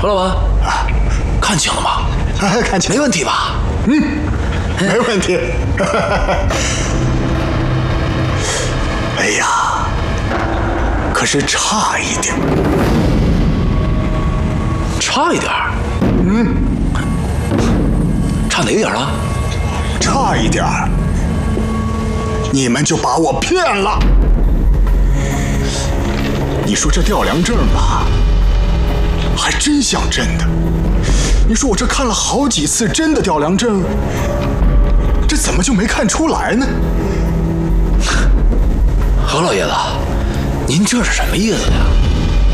何老板，看清了吗？ 看清， 没问题吧？ 没问题。哎呀，可是差一点。 差一点儿。差哪一点了？ 差一点儿，你们就把我骗了。你说这调粮证吧，还真像真的。你说我这看了好几次真的调粮证，这怎么就没看出来呢？ 何老爷子，您这是什么意思呀？